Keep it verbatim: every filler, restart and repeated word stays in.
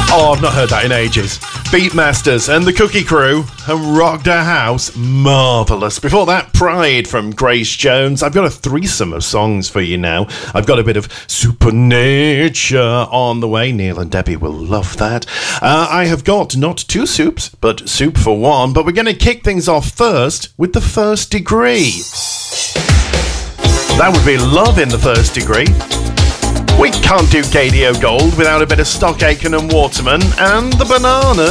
Oh, I've not heard that in ages. Beatmasters and the Cookie Crew and Rocked Our House. Marvellous. Before that, Pride from Grace Jones. I've got a threesome of songs for you now. I've got a bit of Supernature on the way. Neil and Debbie will love that. Uh, I have got not two soups, but soup for one. But we're going to kick things off first with the First Degree. That would be Love in the First Degree. We can't do Gadio Gold without a bit of Stock Aitken and Waterman and the Banana.